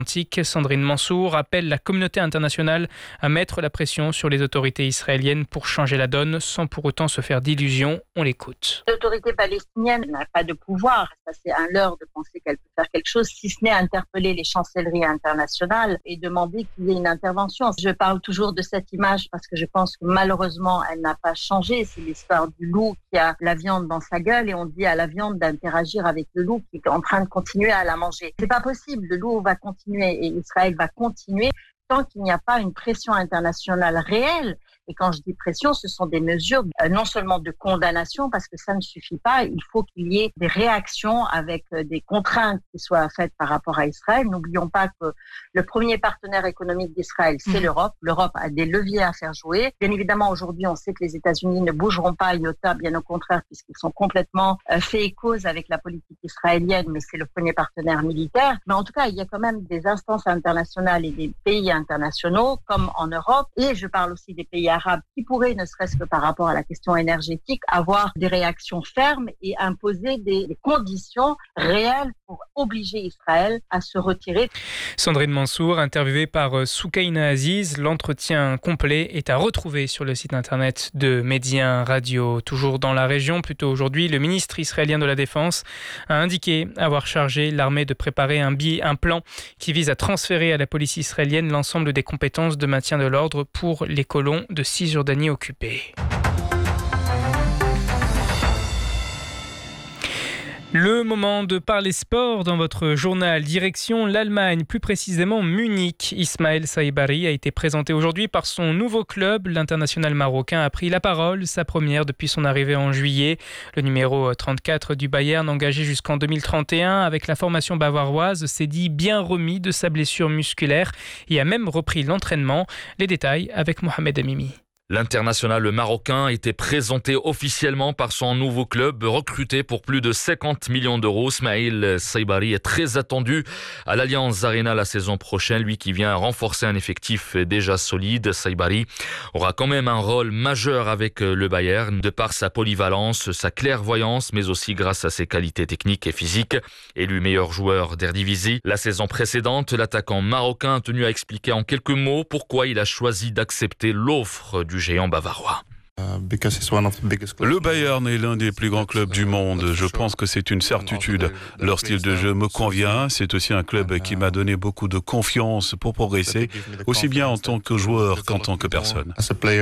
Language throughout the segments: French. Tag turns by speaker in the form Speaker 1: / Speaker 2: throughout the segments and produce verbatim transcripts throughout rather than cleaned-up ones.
Speaker 1: Sandrine Mansour appelle la communauté internationale à mettre la pression sur les autorités israéliennes pour changer la donne sans pour autant se faire d'illusions. On l'écoute.
Speaker 2: L'autorité palestinienne n'a pas de pouvoir. Ça, c'est un leurre de penser qu'elle peut faire quelque chose, si ce n'est interpeller les chancelleries internationales et demander qu'il y ait une intervention. Je parle toujours de cette image parce que je pense que malheureusement, elle n'a pas changé. C'est l'histoire du loup qui a la viande dans sa gueule et on dit à la viande d'interagir avec le loup qui est en train de continuer à la manger. C'est pas possible. Le loup va continuer et Israël va continuer tant qu'il n'y a pas une pression internationale réelle. Et quand je dis pression, ce sont des mesures euh, non seulement de condamnation, parce que ça ne suffit pas, il faut qu'il y ait des réactions avec euh, des contraintes qui soient faites par rapport à Israël. N'oublions pas que le premier partenaire économique d'Israël, c'est mmh. l'Europe. L'Europe a des leviers à faire jouer. Bien évidemment, aujourd'hui, on sait que les États-Unis ne bougeront pas à iota, bien au contraire, puisqu'ils sont complètement euh, faits et cause avec la politique israélienne, mais c'est le premier partenaire militaire. Mais en tout cas, il y a quand même des instances internationales et des pays internationaux, comme en Europe, et je parle aussi des pays arabes qui pourraient, ne serait-ce que par rapport à la question énergétique, avoir des réactions fermes et imposer des, des conditions réelles pour obliger Israël à se retirer.
Speaker 1: Sandrine Mansour, interviewée par Soukaina Aziz. L'entretien complet est à retrouver sur le site internet de Médien Radio. Toujours dans la région, plutôt aujourd'hui, le ministre israélien de la Défense a indiqué avoir chargé l'armée de préparer un, bi- un plan qui vise à transférer à la police israélienne l'ensemble des compétences de maintien de l'ordre pour les colons de Cisjordanie occupée. Le moment de parler sport dans votre journal. Direction l'Allemagne, plus précisément Munich. Ismaël Saibari a été présenté aujourd'hui par son nouveau club. L'international marocain a pris la parole, sa première depuis son arrivée en juillet. Le numéro trente-quatre du Bayern, engagé jusqu'en deux mille trente et un avec la formation bavaroise, s'est dit bien remis de sa blessure musculaire et a même repris l'entraînement. Les détails avec Mohamed Amimi.
Speaker 3: L'international marocain était présenté officiellement par son nouveau club, recruté pour plus de cinquante millions d'euros. Ismaël Saibari est très attendu à l'Allianz Arena la saison prochaine, lui qui vient renforcer un effectif déjà solide. Saibari aura quand même un rôle majeur avec le Bayern, de par sa polyvalence, sa clairvoyance, mais aussi grâce à ses qualités techniques et physiques. Élu meilleur joueur d'Eredivisie la saison précédente, l'attaquant marocain a tenu à expliquer en quelques mots pourquoi il a choisi d'accepter l'offre du géant bavarois.
Speaker 4: Le Bayern est l'un des plus grands clubs du monde. Je pense que c'est une certitude. Leur style de jeu me convient. C'est aussi un club qui m'a donné beaucoup de confiance pour progresser, aussi bien en tant que joueur qu'en tant que personne.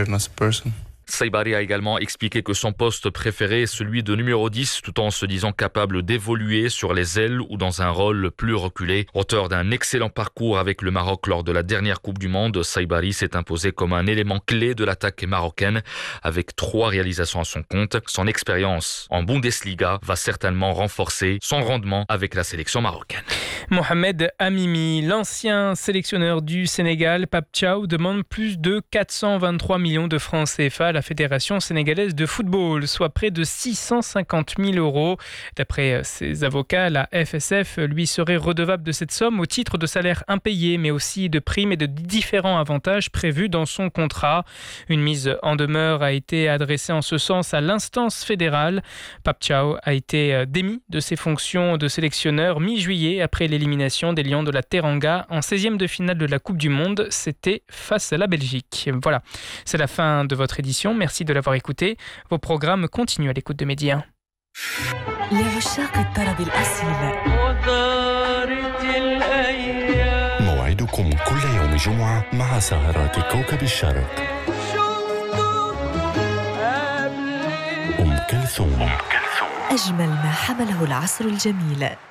Speaker 3: Saibari a également expliqué que son poste préféré est celui de numéro dix, tout en se disant capable d'évoluer sur les ailes ou dans un rôle plus reculé. Auteur d'un excellent parcours avec le Maroc lors de la dernière Coupe du Monde, Saibari s'est imposé comme un élément clé de l'attaque marocaine avec trois réalisations à son compte. Son expérience en Bundesliga va certainement renforcer son rendement avec la sélection marocaine.
Speaker 1: Mohamed Amimi, l'ancien sélectionneur du Sénégal, Pape Thiaw, demande plus de quatre cent vingt-trois millions de francs C F A à la Fédération sénégalaise de football, soit près de six cent cinquante mille euros. D'après ses avocats, la F S F lui serait redevable de cette somme au titre de salaires impayés, mais aussi de primes et de différents avantages prévus dans son contrat. Une mise en demeure a été adressée en ce sens à l'instance fédérale. Pape Thiaw a été démis de ses fonctions de sélectionneur mi-juillet après l'élimination des Lions de la Teranga en seizième de finale de la Coupe du Monde. C'était face à la Belgique. Voilà, c'est la fin de votre édition. Merci de l'avoir écouté. Vos programmes continuent à l'écoute de Médien.
Speaker 5: موعدكم كل يوم جمعة مع سهرات كوكب الشرق. أم كلثوم.
Speaker 6: أجمل ما حمله العصر الجميل.